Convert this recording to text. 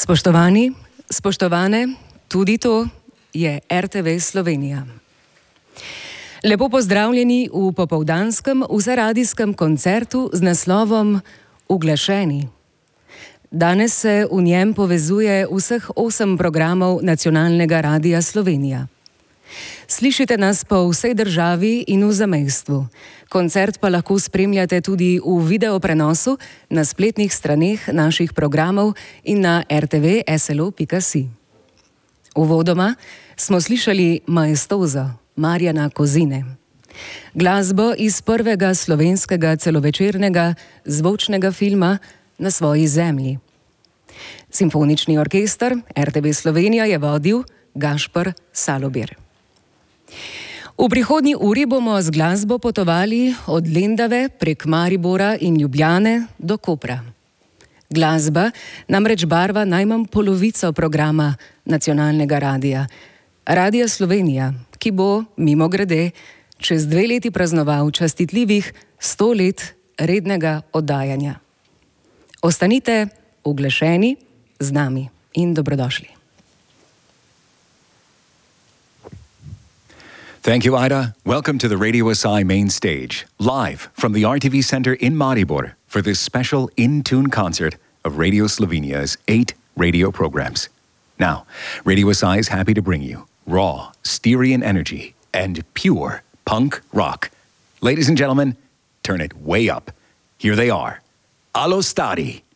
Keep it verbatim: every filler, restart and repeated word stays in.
Spoštovani, spoštovane, tudi to je R T V Slovenija. Lepo pozdravljeni v popoldanskem vseradijskem koncertu z naslovom Uglašeni. Danes se v njem povezuje vseh osem programov Nacionalnega radia Slovenija. Slišite nas po vsej državi in v zamejstvu. Koncert pa lahko spremljate tudi v videoprenosu na spletnih straneh naših programov in na r t v s l o pika si. Uvodoma smo slišali Maestoso Marjana Kozine. Glasbo iz prvega slovenskega celovečernega zvočnega filma Na svoji zemlji. Simfonični orkester R T V Slovenija je vodil Gašper Salobir. V prihodnji uri bomo z glasbo potovali od Lendave prek Maribora in Ljubljane do Kopra. Glasba namreč barva najmanj polovico programa Nacionalnega radia, Radia Slovenija, ki bo, mimogrede, čez dve leti praznoval častitljivih sto let rednega oddajanja. Ostanite uglašeni z nami in dobrodošli. Thank you, Ida. Welcome to the Radio S I main stage, live from the R T V Center in Maribor for this special in-tune concert of Radio Slovenia's eight radio programs. Now, Radio S I is happy to bring you raw, Styrian energy and pure punk rock. Ladies and gentlemen, turn it way up. Here they are. Allo Stadi.